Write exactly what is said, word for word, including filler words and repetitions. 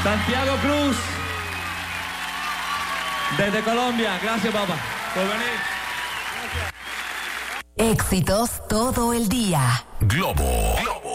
Santiago Cruz, desde Colombia. Gracias, papá, por venir. Éxitos todo el día. Globo. Globo.